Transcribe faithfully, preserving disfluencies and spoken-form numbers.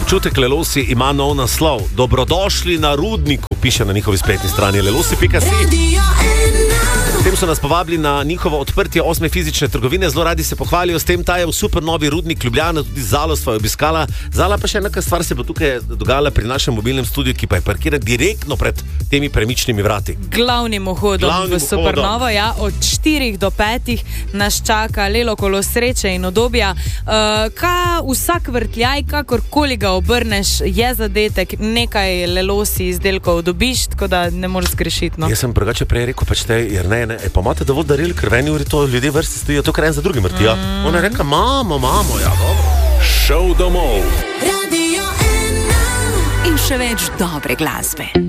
Občutek Lelosi ima nov naslov. Dobrodošli na Rudniku, piše na njihovi spletni strani lelosi pika si. Tem so nas povabili na njihovo odprtje osme fizične trgovine. Zelo radi se pohvalijo s tem, ta je v super novi Rudnik Ljubljana, tudi Zalo sva obiskala. Zala pa še neka stvar se bo tukaj dogajala pri našem mobilnem studiu, ki pa je parkiran direktno pred temi premičnimi vrati. Glavnim vhodom Glavnim v Supernovo, ja, od štirih do petih nas čaka lelo kolo sreče in udobja. Uh, ka vsak vrtljaj, kakorkoli ga obrneš, je zadetek, nekaj lelosi izdelkov dobiš, tako da ne moreš zgrešiti. No. Jaz sem drugače prej rekel, pač te, jer ne, ne, e, pa imate dovolj daril, ker v eni uri to ljudje vrsti stojijo, to kar en za drugim vrtijo. Mm. Ona je rekla, mamo, mamo, ja, dobro. Šov domov. Radio ena. In še več dobre glasbe.